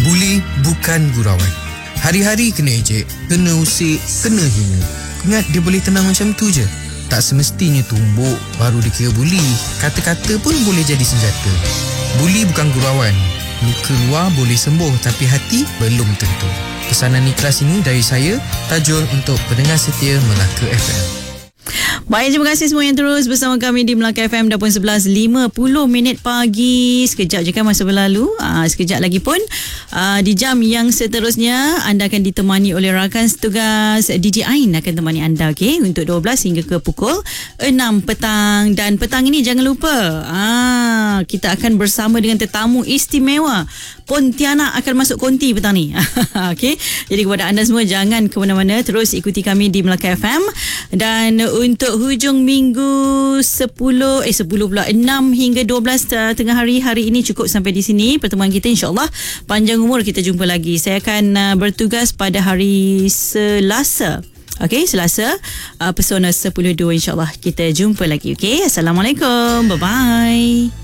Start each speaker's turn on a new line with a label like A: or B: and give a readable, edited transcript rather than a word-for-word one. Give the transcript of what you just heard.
A: Buli bukan gurauan. Hari-hari kena ejek, kena usik, kena hina. Ingat dia boleh tenang macam tu je? Tak semestinya tumbuk baru dikira buli. Kata-kata pun boleh jadi senjata. Buli bukan gurauan. Luka luar boleh sembuh, tapi hati belum tentu. Pesanan ikhlas ini dari saya, Tajul, untuk pendengar setia Melaka FM.
B: Baik, terima kasih semua yang terus bersama kami di Melaka FM. Dah pun 11.50 pagi. Sekejap je kan masa berlalu. Sekejap lagi pun di jam yang seterusnya anda akan ditemani oleh rakan setugas DJ Ain akan temani anda, okay? Untuk 12 hingga ke pukul 6 petang. Dan petang ini jangan lupa kita akan bersama dengan tetamu istimewa. Pontianak akan masuk konti petang ni. Okay? Jadi kepada anda semua, jangan ke mana-mana, terus ikuti kami di Melaka FM. Dan untuk hujung minggu 6 hingga 12 tengah hari ini cukup sampai di sini pertemuan kita, insyaAllah. Panjang umur, kita jumpa lagi. Saya akan bertugas pada hari Selasa. Okey, Selasa, Pesona 10.2, insyaAllah kita jumpa lagi. Okey, Assalamualaikum, bye-bye.